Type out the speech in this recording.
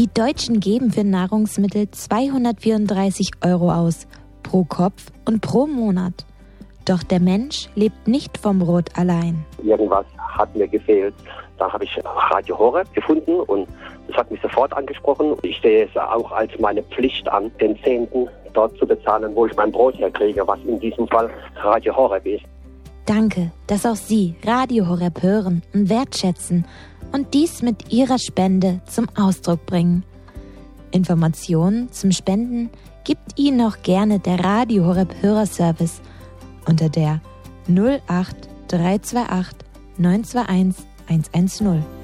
Die Deutschen geben für Nahrungsmittel 234 € aus, pro Kopf und pro Monat. Doch der Mensch lebt nicht vom Brot allein. Irgendwas hat mir gefehlt. Da habe ich Radio Horeb gefunden und das hat mich sofort angesprochen. Ich sehe es auch als meine Pflicht an, den Zehnten dort zu bezahlen, wo ich mein Brot herkriege, was in diesem Fall Radio Horeb ist. Danke, dass auch Sie Radio Horeb hören und wertschätzen und dies mit Ihrer Spende zum Ausdruck bringen. Informationen zum Spenden gibt Ihnen auch gerne der Radio Horeb Hörerservice unter der 08 328 921 110.